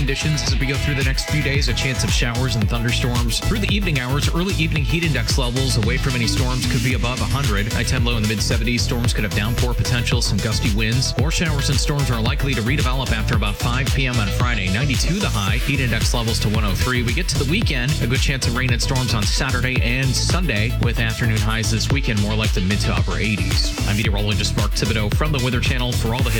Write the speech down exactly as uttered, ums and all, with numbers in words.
conditions as we go through the next few days. A chance of showers and thunderstorms. Through the evening hours, early evening heat index levels away from any storms could be above one hundred. Nighttime low in the mid seventies. Storms could have downpour potential, some gusty winds. More showers and storms are likely to redevelop after about five p.m. on Friday. ninety-two the high. Heat index levels to one oh three. We get to the weekend. A good chance of rain and storms on Saturday and Sunday, with afternoon highs this weekend more like the mid to upper eighties. I'm meteorologist Mark Thibodeau from the Weather Channel. For all the